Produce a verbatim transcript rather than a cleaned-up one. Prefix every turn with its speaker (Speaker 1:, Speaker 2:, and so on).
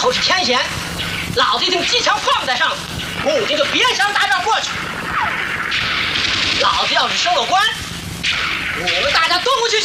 Speaker 1: 头是天险，老子一定机枪放在上头，目的就别想打这儿过去。老子要是升了官，你们大家都不去。